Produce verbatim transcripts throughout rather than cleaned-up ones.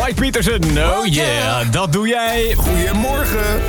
Mike Pietersen. Oh yeah, dat doe jij. Goedemorgen.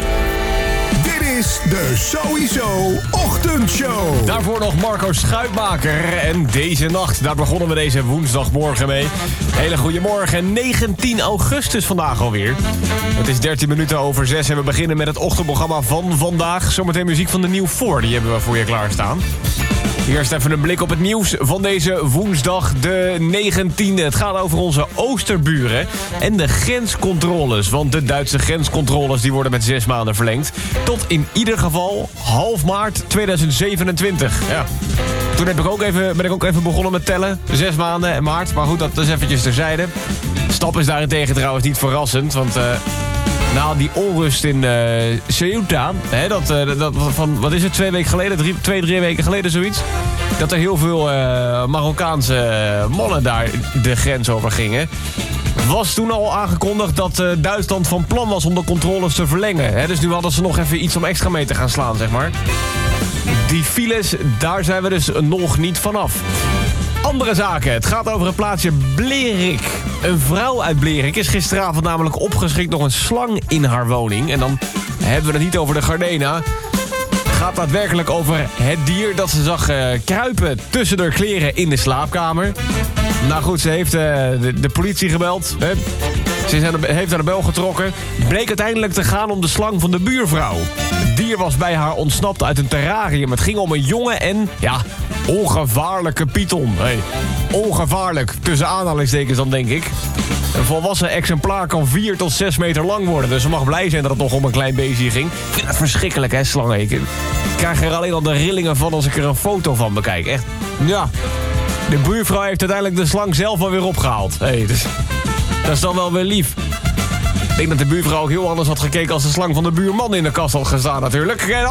Dit is de Sowieso Ochtendshow. Daarvoor nog Marco Schuitmaker. En deze nacht, daar begonnen we deze woensdagmorgen mee. Hele goede morgen. negentien augustus vandaag alweer. Het is dertien minuten over zes en we beginnen met het ochtendprogramma van vandaag. Zometeen muziek van de Nieuw Four, die hebben we voor je klaarstaan. Eerst even een blik op het nieuws van deze woensdag de negentiende. Het gaat over onze oosterburen en de grenscontroles. Want de Duitse grenscontroles die worden met zes maanden verlengd. Tot in ieder geval half maart tweeduizend zevenentwintig. Ja. Toen heb ik ook even, ben ik ook even begonnen met tellen. Zes maanden en maart. Maar goed, dat is eventjes terzijde. Stap is daarentegen trouwens niet verrassend. Want uh, na die onrust in uh, Ceuta, hè, dat, uh, dat van, wat is het, twee weken geleden, drie, twee, drie weken geleden zoiets, dat er heel veel uh, Marokkaanse mannen daar de grens over gingen, was toen al aangekondigd dat uh, Duitsland van plan was om de controles te verlengen. Hè, dus nu hadden ze nog even iets om extra mee te gaan slaan, zeg maar. Die files, daar zijn we dus nog niet vanaf. Andere zaken. Het gaat over het plaatsje Blerik. Een vrouw uit Blerik is gisteravond namelijk opgeschrikt door een slang in haar woning. En dan hebben we het niet over de Gardena. Het gaat daadwerkelijk over het dier dat ze zag uh, kruipen tussen haar kleren in de slaapkamer. Nou goed, ze heeft uh, de, de politie gebeld. Hè. Ze is aan de, heeft aan de bel getrokken. Bleek uiteindelijk te gaan om de slang van de buurvrouw. Het dier was bij haar ontsnapt uit een terrarium. Het ging om een jonge en, ja, ongevaarlijke python. Hey, ongevaarlijk, tussen aanhalingstekens dan, denk ik. Een volwassen exemplaar kan vier tot zes meter lang worden. Dus ze mag blij zijn dat het nog om een klein beestje ging. Ik vind het verschrikkelijk, hè, slangen. Ik krijg er alleen al de rillingen van als ik er een foto van bekijk. Echt, ja. De buurvrouw heeft uiteindelijk de slang zelf alweer opgehaald. Hey, dus, dat is dan wel weer lief. Ik denk dat de buurvrouw ook heel anders had gekeken als de slang van de buurman in de kast had gestaan natuurlijk.